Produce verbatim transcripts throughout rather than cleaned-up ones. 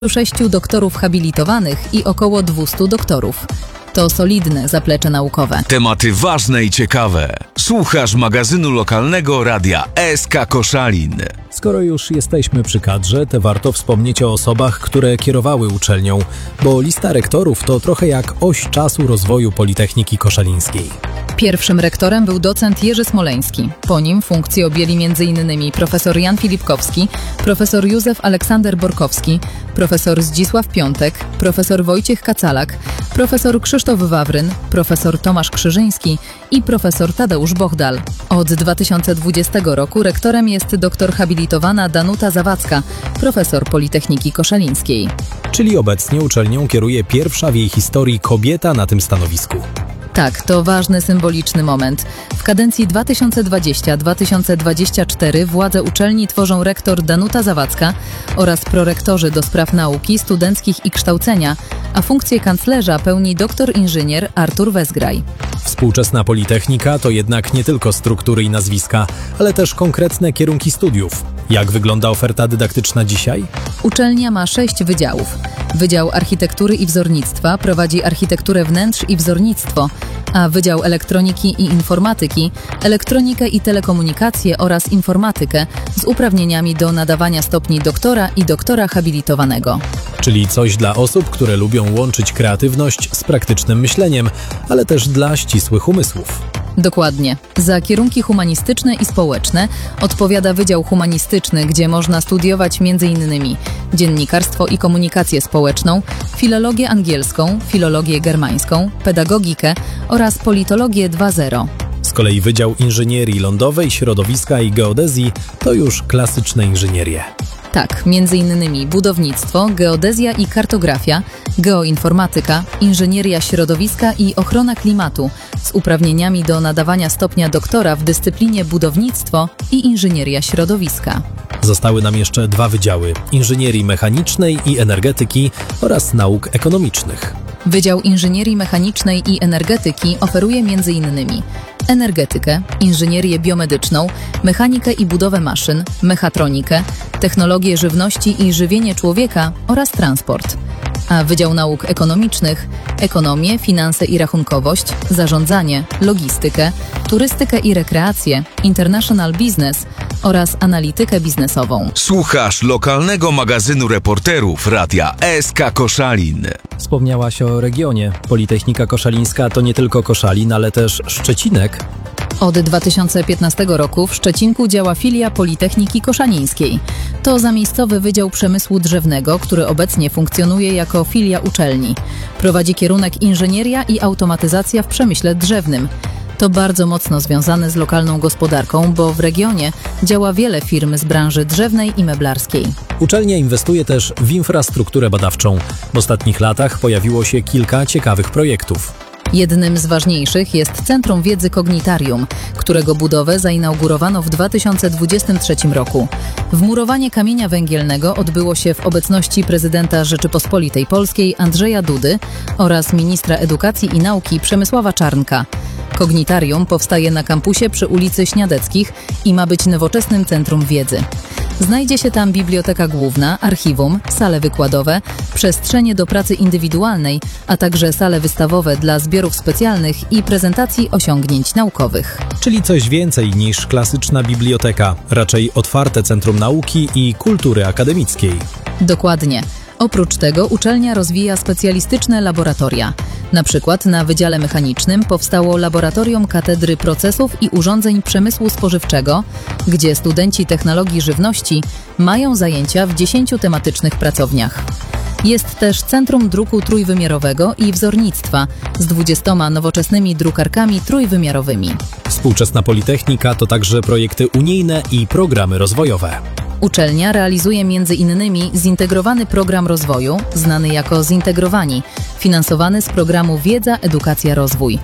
sześciu doktorów habilitowanych i około dwustu doktorów. To solidne zaplecze naukowe. Tematy ważne i ciekawe. Słuchasz magazynu lokalnego radia S K Koszalin. Skoro już jesteśmy przy kadrze, to warto wspomnieć o osobach, które kierowały uczelnią, bo lista rektorów to trochę jak oś czasu rozwoju Politechniki Koszalińskiej. Pierwszym rektorem był docent Jerzy Smoleński. Po nim funkcję objęli m in profesor Jan Filipkowski, profesor Józef Aleksander Borkowski, profesor Zdzisław Piątek, profesor Wojciech Kacalak, profesor Krzysztof Wawryn, profesor Tomasz Krzyżyński i profesor Tadeusz Bochdal. Od dwa tysiące dwudziestego roku rektorem jest doktor habilitowana Danuta Zawadzka, profesor Politechniki Koszalińskiej. Czyli obecnie uczelnią kieruje pierwsza w jej historii kobieta na tym stanowisku. Tak, to ważny, symboliczny moment. W kadencji dwa tysiące dwudziestej do dwa tysiące dwudziestego czwartego władze uczelni tworzą rektor Danuta Zawadzka oraz prorektorzy do spraw nauki, studenckich i kształcenia, a funkcję kanclerza pełni doktor inżynier Artur Wezgraj. Współczesna Politechnika to jednak nie tylko struktury i nazwiska, ale też konkretne kierunki studiów. Jak wygląda oferta dydaktyczna dzisiaj? Uczelnia ma sześć wydziałów. Wydział Architektury i Wzornictwa prowadzi architekturę wnętrz i wzornictwo, a Wydział Elektroniki i Informatyki, elektronikę i telekomunikacje oraz informatykę z uprawnieniami do nadawania stopni doktora i doktora habilitowanego. Czyli coś dla osób, które lubią łączyć kreatywność z praktycznym myśleniem, ale też dla ścisłych umysłów. Dokładnie. Za kierunki humanistyczne i społeczne odpowiada Wydział Humanistyczny, gdzie można studiować m in dziennikarstwo i komunikację społeczną, filologię angielską, filologię germańską, pedagogikę oraz politologię dwa zero. Z kolei Wydział Inżynierii Lądowej, Środowiska i Geodezji to już klasyczne inżynierie. Tak, między innymi budownictwo, geodezja i kartografia, geoinformatyka, inżynieria środowiska i ochrona klimatu z uprawnieniami do nadawania stopnia doktora w dyscyplinie budownictwo i inżynieria środowiska. Zostały nam jeszcze dwa wydziały: inżynierii mechanicznej i energetyki oraz nauk ekonomicznych. Wydział Inżynierii Mechanicznej i Energetyki oferuje m in energetykę, inżynierię biomedyczną, mechanikę i budowę maszyn, mechatronikę, technologię żywności i żywienie człowieka oraz transport. A Wydział Nauk Ekonomicznych ekonomię, finanse i rachunkowość, zarządzanie, logistykę, turystykę i rekreację, international business oraz analitykę biznesową. Słuchasz lokalnego magazynu reporterów radia S K Koszalin. Wspomniałaś o regionie. Politechnika Koszalińska to nie tylko Koszalin, ale też Szczecinek. Od dwa tysiące piętnastego roku w Szczecinku działa filia Politechniki Koszalińskiej. To zamiejscowy Wydział Przemysłu Drzewnego, który obecnie funkcjonuje jako filia uczelni. Prowadzi kierunek inżynieria i automatyzacja w przemyśle drzewnym. To bardzo mocno związane z lokalną gospodarką, bo w regionie działa wiele firm z branży drzewnej i meblarskiej. Uczelnia inwestuje też w infrastrukturę badawczą. W ostatnich latach pojawiło się kilka ciekawych projektów. Jednym z ważniejszych jest Centrum Wiedzy Kognitarium, którego budowę zainaugurowano w dwa tysiące dwudziestym trzecim roku. Wmurowanie kamienia węgielnego odbyło się w obecności prezydenta Rzeczypospolitej Polskiej Andrzeja Dudy oraz ministra edukacji i nauki Przemysława Czarnka. Kognitarium powstaje na kampusie przy ulicy Śniadeckich i ma być nowoczesnym centrum wiedzy. Znajdzie się tam biblioteka główna, archiwum, sale wykładowe, przestrzenie do pracy indywidualnej, a także sale wystawowe dla zbiorów specjalnych i prezentacji osiągnięć naukowych. Czyli coś więcej niż klasyczna biblioteka, raczej otwarte centrum nauki i kultury akademickiej. Dokładnie. Oprócz tego uczelnia rozwija specjalistyczne laboratoria. Na przykład na Wydziale Mechanicznym powstało Laboratorium Katedry Procesów i Urządzeń Przemysłu Spożywczego, gdzie studenci technologii żywności mają zajęcia w dziesięciu tematycznych pracowniach. Jest też Centrum Druku Trójwymiarowego i Wzornictwa z dwudziestoma nowoczesnymi drukarkami trójwymiarowymi. Współczesna Politechnika to także projekty unijne i programy rozwojowe. Uczelnia realizuje między innymi zintegrowany program rozwoju, znany jako Zintegrowani, finansowany z programu Wiedza, Edukacja, Rozwój.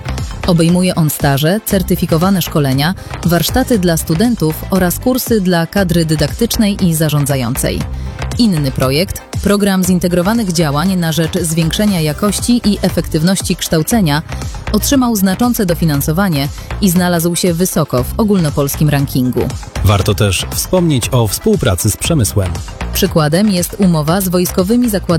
Obejmuje on staże, certyfikowane szkolenia, warsztaty dla studentów oraz kursy dla kadry dydaktycznej i zarządzającej. Inny projekt, program zintegrowanych działań na rzecz zwiększenia jakości i efektywności kształcenia, otrzymał znaczące dofinansowanie i znalazł się wysoko w ogólnopolskim rankingu. Warto też wspomnieć o współpracy z przemysłem. Przykładem jest umowa z wojskowymi zakładami